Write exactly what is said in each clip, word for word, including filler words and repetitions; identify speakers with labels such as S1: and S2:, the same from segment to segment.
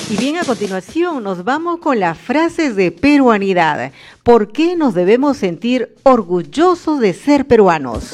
S1: Y bien, a continuación nos vamos con las frases de peruanidad. ¿Por qué nos debemos sentir orgullosos de ser peruanos?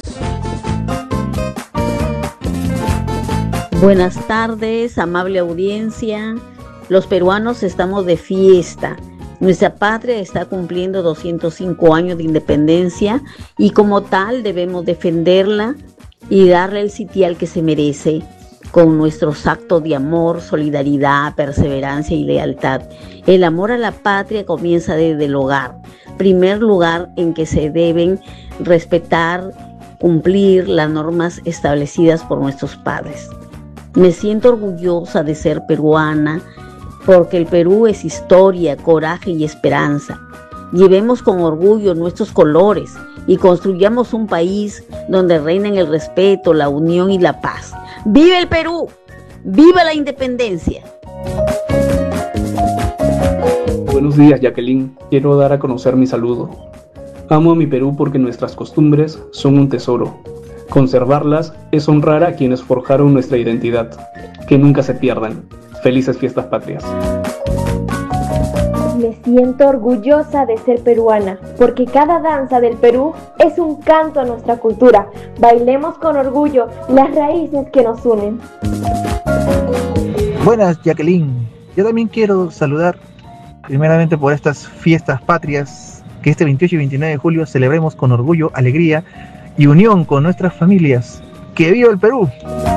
S2: Buenas tardes, amable audiencia. Los peruanos estamos de fiesta. Nuestra patria está cumpliendo doscientos cinco años de independencia y como tal debemos defenderla y darle el sitial que se merece, con nuestros actos de amor, solidaridad, perseverancia y lealtad. El amor a la patria comienza desde el hogar, primer lugar en que se deben respetar, cumplir las normas establecidas por nuestros padres. Me siento orgullosa de ser peruana porque el Perú es historia, coraje y esperanza. Llevemos con orgullo nuestros colores y construyamos un país donde reinen el respeto, la unión y la paz. ¡Viva el Perú! ¡Viva la independencia!
S3: Buenos días, Jacqueline. Quiero dar a conocer mi saludo. Amo a mi Perú porque nuestras costumbres son un tesoro. Conservarlas es honrar a quienes forjaron nuestra identidad. Que nunca se pierdan. Felices fiestas patrias.
S4: Me siento orgullosa de ser peruana, porque cada danza del Perú es un canto a nuestra cultura. Bailemos con orgullo las raíces que nos unen.
S5: Buenas, Jacqueline. Yo también quiero saludar primeramente por estas fiestas patrias, que este veintiocho y veintinueve de julio celebremos con orgullo, alegría y unión con nuestras familias. ¡Que viva el Perú!